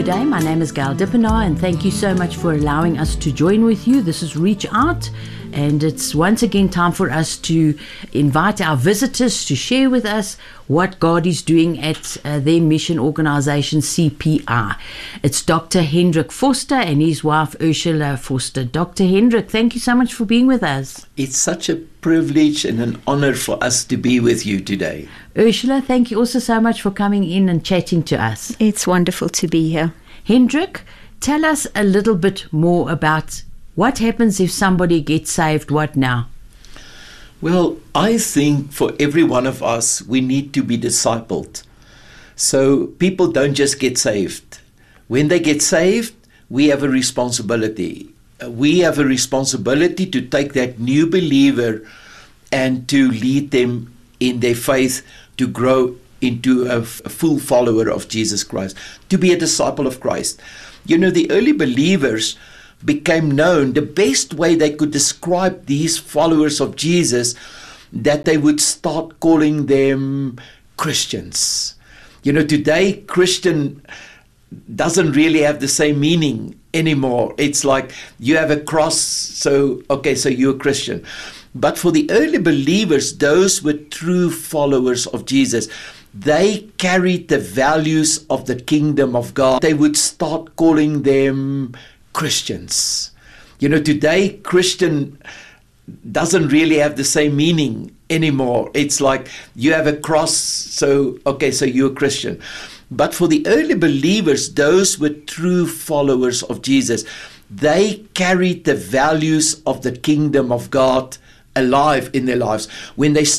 Good day, my name is Gail Dippenaar, and thank you so much for allowing us to join with you. This is Reach Out, and it's once again time for us to invite our visitors to share with us what God is doing at their mission organization, CPI. It's Dr. Hendrik Forster and his wife, Ursula Forster. Dr. Hendrik, thank you so much for being with us. It's such a privilege and an honor for us to be with you today. Ursula, thank you also so much for coming in and chatting to us. It's wonderful to be here. Hendrik, tell us a little bit more about what happens if somebody gets saved. What now? Well, I think for every one of us, we need to be discipled. So people don't just get saved. When they get saved, we have a responsibility. We have a responsibility to take that new believer and to lead them in their faith to grow into a full follower of Jesus Christ, to be a disciple of Christ. You know, the early believers became known, the best way they could describe these followers of Jesus, that they would start calling them Christians. You know, today Christian doesn't really have the same meaning anymore. It's like you have a cross, so you're a Christian. But for the early believers, those were true followers of Jesus. They carried the values of the kingdom of God. They would start calling them Christians. You know, today Christian doesn't really have the same meaning anymore. It's like you have a cross, so you're a Christian. But for the early believers, those were true followers of Jesus. They carried the values of the kingdom of God alive in their lives. When they